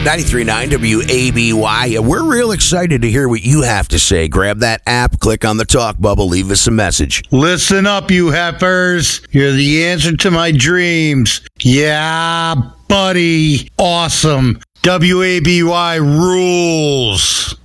93.9 WABY. We're real excited to hear what you have to say. Grab that app, click on the talk bubble, leave us a message. Listen up, you heifers. You're the answer to my dreams. Yeah, buddy. Awesome. WABY rules.